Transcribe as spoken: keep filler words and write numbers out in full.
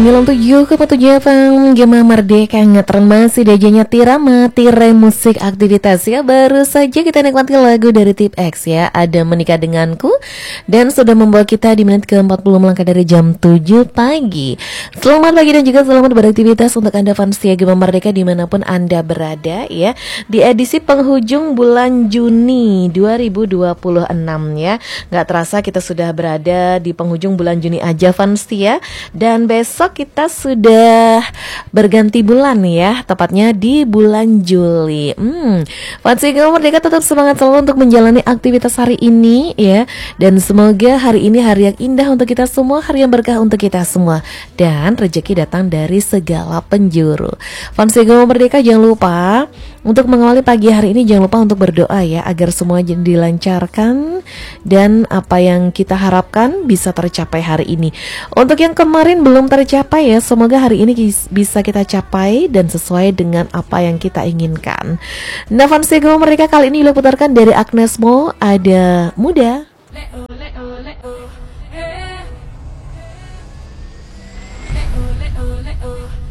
sembilan tujuh koma tujuh F M Gema Merdeka ngetren masih diajanya Tirama Tirai musik aktivitas ya. Baru saja kita nikmati lagu dari Tip X ya, Ada Menikah Denganku. Dan sudah membawa kita di menit ke empat puluh melangkah dari jam tujuh pagi. Selamat pagi dan juga selamat beraktivitas untuk Anda fans setia Gema Merdeka dimanapun Anda berada ya. Di edisi penghujung bulan Juni dua ribu dua puluh enam ya. Gak terasa kita sudah berada di penghujung bulan Juni aja fans setia. Dan besok kita sudah berganti bulan ya, tepatnya di bulan Juli. Hmm, Fansi Gema Merdeka tetap semangat selalu untuk menjalani aktivitas hari ini ya. Dan semoga hari ini hari yang indah untuk kita semua, hari yang berkah untuk kita semua. Dan rezeki datang dari segala penjuru. Fansi Gema Merdeka jangan lupa untuk mengawali pagi hari ini, jangan lupa untuk berdoa ya, agar semua dilancarkan dan apa yang kita harapkan bisa tercapai hari ini. Untuk yang kemarin belum tercapai ya, semoga hari ini bisa kita capai dan sesuai dengan apa yang kita inginkan. Nah, Fansi Gema Merdeka kali ini diputarkan dari Agnes Mo, Ada Muda. Leo, Leo, Leo, hey. Leo, Leo, Leo,